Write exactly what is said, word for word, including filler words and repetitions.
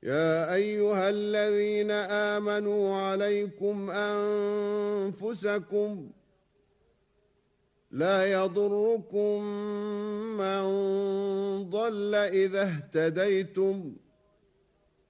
يا أيها الذين آمنوا عليكم أنفسكم لا يضركم من ضل إذا اهتديتم